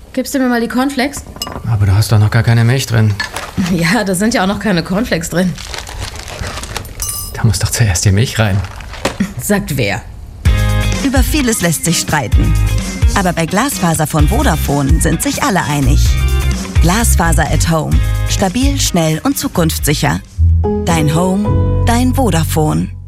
gibst du mir mal die Cornflakes? Aber du hast doch noch gar keine Milch drin. Ja, da sind ja auch noch keine Cornflakes drin. Da muss doch zuerst die Milch rein. Sagt wer? Über vieles lässt sich streiten. Aber bei Glasfaser von Vodafone sind sich alle einig. Glasfaser at Home. Stabil, schnell und zukunftssicher. Dein Home, dein Vodafone.